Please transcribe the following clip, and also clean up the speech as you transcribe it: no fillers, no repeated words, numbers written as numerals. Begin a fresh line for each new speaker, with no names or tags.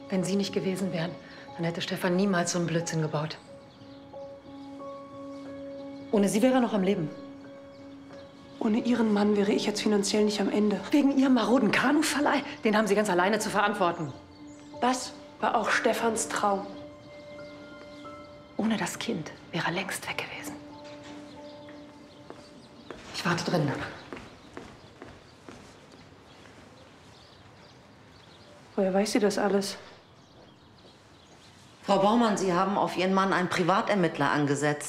Wenn Sie nicht gewesen wären, dann hätte Stefan niemals so einen Blödsinn gebaut. Ohne Sie wäre er noch am Leben.
Ohne Ihren Mann wäre ich jetzt finanziell nicht am Ende.
Wegen Ihrem maroden Kanuverleih? Den haben Sie ganz alleine zu verantworten.
Das war auch Stefans Traum.
Ohne das Kind wäre er längst weg gewesen. Ich warte drin.
Woher weiß sie das alles?
Frau Baumann, Sie haben auf Ihren Mann einen Privatermittler angesetzt.